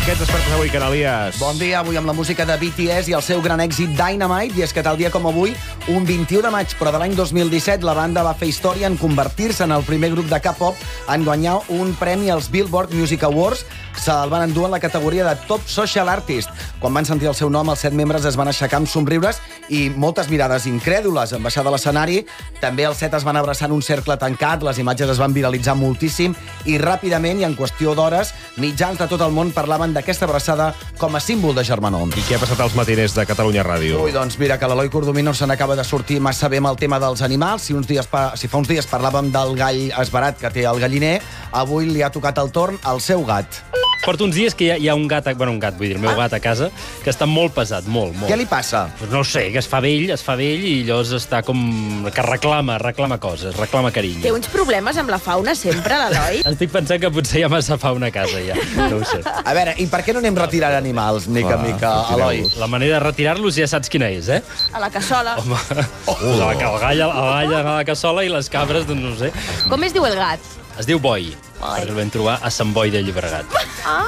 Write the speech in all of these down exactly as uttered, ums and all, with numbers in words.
què ens despertes avui, Canalies? Bon dia, avui amb la música de B T S i el seu gran èxit Dynamite. I és que tal dia com avui, un vint-i-u de maig, però de l'any dos mil disset, la banda va fer història en convertir-se en el primer grup de K-pop en guanyar un premi als Billboard Music Awards. Se'l van endur en la categoria de Top Social Artist. Quan van sentir el seu nom, els set membres es van aixecar amb somriures i moltes mirades incrèdules. En baixar de l'escenari, també els set es van abraçar en un cercle tancat, les imatges es van viralitzar moltíssim i ràpidament, i en qüestió d'hores, mitjans de tot el món parlaven d'aquesta abraçada com a símbol de germanor. I què ha passat als matiners de Catalunya Ràdio? Ui, doncs mira, que l'Eloi Cordomino se n'acaba de sortir massa bé amb el tema dels animals. Si, uns dies pa... si fa uns dies parlàvem del gall esbarat que té el galliner, avui li ha tocat el torn al seu gat. Porto uns dies que hi ha, hi ha un gat, bueno, un gat, vull dir, el meu gat a casa, que està molt pesat, molt, molt. Què li passa? Pues no ho sé, que es fa vell, es fa vell i llavors està com... que reclama, reclama coses, reclama carinyo. Té uns problemes amb la fauna sempre, l'Eloi? Estic pensant que potser hi ha massa fauna a casa, ja. No ho sé. A veure, i per què no anem retirant animals, mica en mica, Eloi? La manera de retirar-los ja saps quina és, eh? A la cassola. Home, oh. el, el, gall, el gall a la cassola i les cabres, doncs no ho sé. Com es diu el gat? Es diu Boi, perquè el vam trobar a Sant Boi de Llobregat. Ah!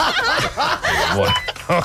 Bueno.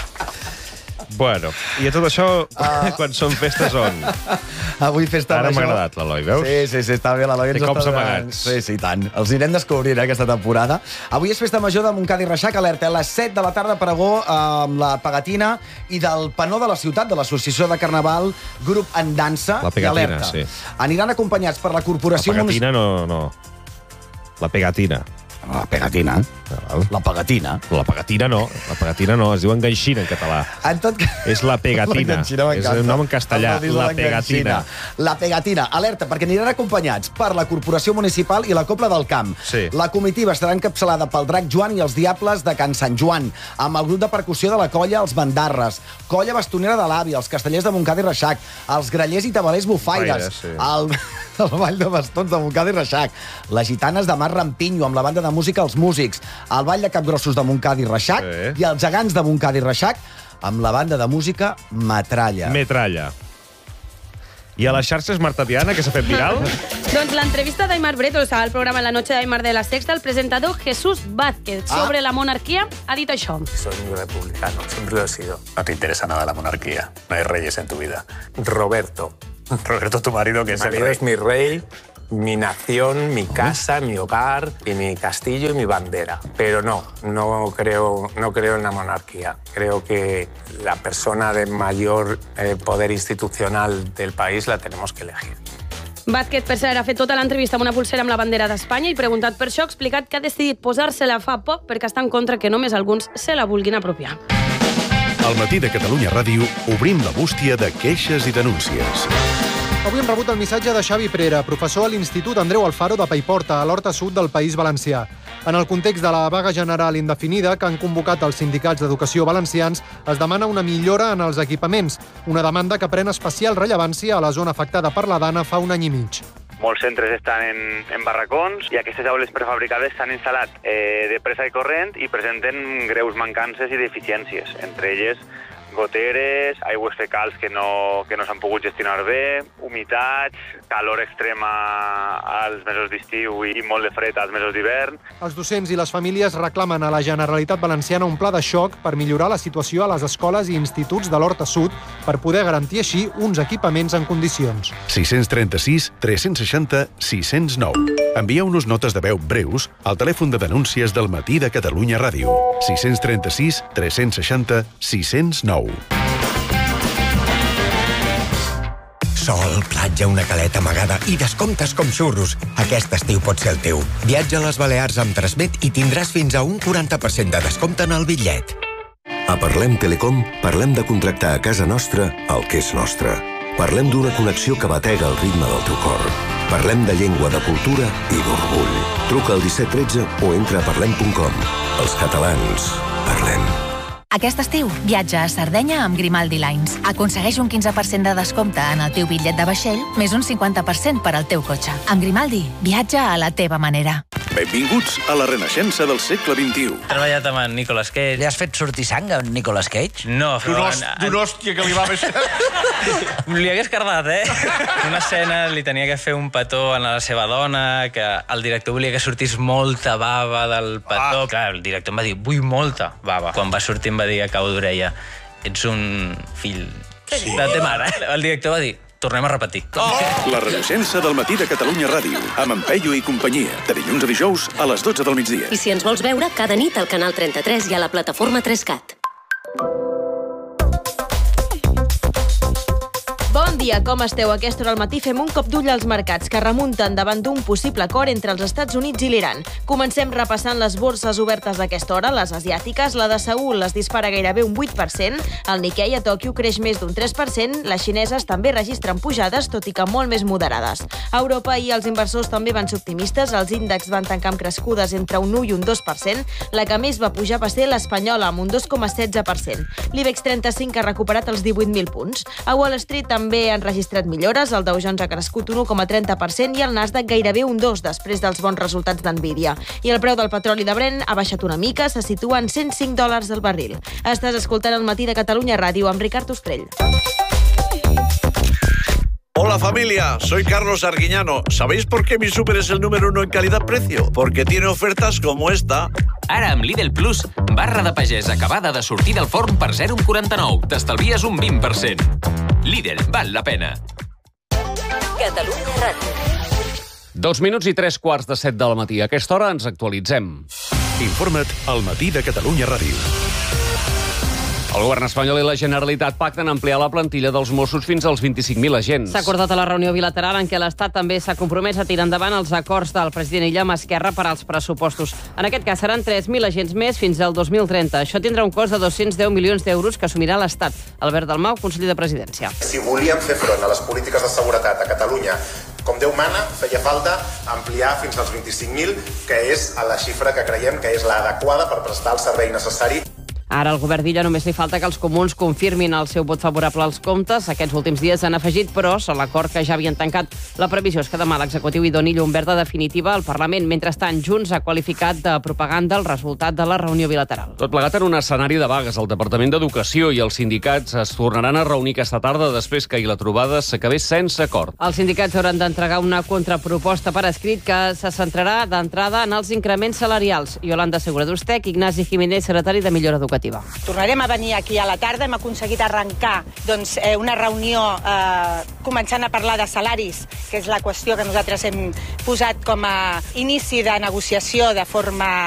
Bueno, i a tot això, uh... quan són festes on? Avui festa Ara major. m'ha agradat l'Eloi, veus? Sí, sí, sí, està bé, l'Eloi ens Té cops està amagats. Sí, sí, tant. Els anirem descobrint, eh, aquesta temporada. Avui és festa major de Montcada i Reixac, alerta, a les set de la tarda, pregó amb la Pegatina i del Penó de la Ciutat, de l'Associació de Carnaval, grup en dansa. La Pegatina, i alerta. sí. Aniran acompanyats per la La Corporació pegatina no, no. La pegatina. La Pegatina. La Pegatina. La pegatina no. La pegatina no. Es diu enganxina en català. En tot cas... És la pegatina. És un nom en castellà. La pegatina. La Pegatina. Alerta, perquè aniran acompanyats per la Corporació Municipal i la Cobla del Camp. Sí. La comitiva estarà encapçalada pel Drac Joan i els Diables de Can Sant Joan, amb el grup de percussió de la colla Els Bandarres, colla bastonera de l'Avi, els castellers de Montcada i Reixac, els grallers i tabalers bufaires, Bufaires, sí. el, el ball de bastons de Montcada i Reixac, les gitanes de Mar Rampinyo, amb la banda de música Els Músics, el ball de Capgrossos de Montcada i Reixac, Sí. i els gegants de Montcada i Reixac, amb la banda de música Metralla. Metralla. I a les xarxes Marta Diana, que s'ha fet viral? Doncs l'entrevista d'Aimar Bretos al programa La Noche de Aimar de la Sexta, el presentador Jesús Vázquez, Ah. sobre la monarquía, ha dit això. Soy muy republicano, siempre lo he sido. No te interesa nada la monarquía, no hay reyes en tu vida. Roberto. Roberto, tu marido, que es el rey. Es mi rey, mi nación, mi casa, mi hogar, y mi castillo y mi bandera. Pero no, no creo, no creo en la monarquía. Creo que la persona de mayor eh, poder institucional del país la tenemos que elegir. Vázquez, per cert, ha fet tota l'entrevista amb una pulsera amb la bandera d'Espanya i preguntat per això ha explicat que ha decidit posar-se-la fa poc perquè està en contra que només alguns se la vulguin apropiar. Al matí de Catalunya Ràdio obrim la bústia de queixes i denúncies. Avui hem rebut el missatge de Xavi Prera, professor a l'Institut Andreu Alfaro de Paiporta, a l'Horta Sud del País Valencià. En el context de la vaga general indefinida que han convocat els sindicats d'educació valencians, es demana una millora en els equipaments, una demanda que pren especial rellevància a la zona afectada per la Dana fa un any i mig. Molts centres estan en, en barracons i aquestes aules prefabricades s'han instal·lat eh, de pressa i corrent i presenten greus mancances i deficiències, entre elles goteres, aigües fecals que no, que no s'han pogut gestionar bé, humitats, calor extrema als mesos d'estiu i molt de fred als mesos d'hivern. Els docents i les famílies reclamen a la Generalitat Valenciana un pla de xoc per millorar la situació a les escoles i instituts de l'Horta Sud per poder garantir així uns equipaments en condicions. sis tres sis, tres seixanta, sis zero nou. Envieu-nos notes de veu breus al telèfon de denúncies del matí de Catalunya Ràdio. sis tres sis, tres seixanta, sis zero nou. Sol, platja, una caleta amagada i descomptes com xurros. Aquest estiu pot ser el teu. Viatja a les Balears amb Transmet i tindràs fins a un quaranta per cent de descompte en el bitllet. A Parlem Telecom parlem de contractar a casa nostra el que és nostre. Parlem d'una connexió que batega el ritme del teu cor. Parlem de llengua, de cultura i d'orgull. Truca al disset tretze o entra a parlem punt com. Els catalans, parlem. Aquest estiu, viatja a Sardenya amb Grimaldi Lines. Aconsegueix un quinze per cent de descompte en el teu bitllet de vaixell, més un cinquanta per cent per al teu cotxe. Amb Grimaldi, viatja a la teva manera. Benvinguts a la renaixença del segle vint-i-u. He treballat amb en Nicolas Cage. Li has fet sortir sang a en Nicolas Cage? No, però... D'una hòstia que li va baixar. Li hagués cardat, eh? Una escena li tenia que fer un petó a la seva dona, que el director volia que sortís molta bava del petó. Ah. Clar, el director em va dir, vull molta bava. Quan va sortir em va dir a cau d'orella, ets un fill sí. de te mare. El director va dir, tornem a repetir. Oh! La renaixença del matí de Catalunya Ràdio, amb en Peyu i companyia, de dilluns a dijous a les dotze del migdia. I si ens vols veure, cada nit al canal trenta-tres i a la plataforma tres cat. Bon dia, com esteu? A aquesta hora al matí fem un cop d'ull als mercats que remunten davant d'un possible acord entre els Estats Units i l'Iran. Comencem repassant les borses obertes a aquesta hora. Les asiàtiques, la de Seül es dispara gairebé un vuit per cent, el Nikkei a Tòquio creix més d'un tres per cent, les xineses també registren pujades, tot i que molt més moderades. A Europa i els inversors també van ser optimistes, els índexs van tancar amb crescudes entre un u i un dos per cent, la que més va pujar va ser l'espanyola, amb un dos coma setze per cent. L'IBEX trenta-cinc ha recuperat els divuit mil punts. A Wall Street també han registrat millores, el Dow Jones ha crescut un u coma trenta per cent i el Nasdaq gairebé un dos després dels bons resultats d'Nvidia. I el preu del petroli de Brent ha baixat una mica, se situa en cent cinc dòlars el barril. Estàs escoltant el matí de Catalunya Ràdio amb Ricard Ostrell. Hola familia, soy Carlos Arguiñano. ¿Sabéis por qué mi súper es el número uno en calidad-precio? Porque tiene ofertas como esta. Ara amb Lidl Plus, barra de pagès acabada de sortir del forn per zero coma quaranta-nou. T'estalvies un vint per cent. Lidl, val la pena. Catalunya Ràdio. Dos minuts i tres quarts de set del matí. A aquesta hora ens actualitzem. Informa't al matí de Catalunya Ràdio. El govern espanyol i la Generalitat pacten ampliar la plantilla dels Mossos fins als vint-i-cinc mil agents. S'ha acordat a la reunió bilateral en què l'Estat també s'ha compromès a tirar endavant els acords del president Illa amb Esquerra per als pressupostos. En aquest cas seran tres mil agents més fins al dos mil trenta. Això tindrà un cost de dos-cents deu milions d'euros que assumirà l'Estat. Albert Dalmau, conseller de Presidència. Si volíem fer front a les polítiques de seguretat a Catalunya com Déu mana, feia falta ampliar fins als vint-i-cinc mil, que és la xifra que creiem que és l'adequada per prestar el servei necessari. Ara al govern d'Illa només li falta que els comuns confirmin el seu vot favorable als comptes. Aquests últims dies han afegit pros a l'acord que ja havien tancat. La previsió és que demà l'executiu hi doni llum verda definitiva al Parlament. Mentrestant, Junts ha qualificat de propaganda el resultat de la reunió bilateral. Tot plegat en un escenari de vagues. El Departament d'Educació i els sindicats es tornaran a reunir aquesta tarda després que ahir la trobada s'acabés sense acord. Els sindicats hauran d'entregar una contraproposta per escrit que se centrarà d'entrada en els increments salarials. Yolanda Segura-Dustec, Ignasi Jiménez, secretari de Millora Educativa. Tornarem a venir aquí a la tarda. Hem aconseguit arrencar doncs, eh, una reunió eh, començant a parlar de salaris, que és la qüestió que nosaltres hem posat com a inici de negociació de forma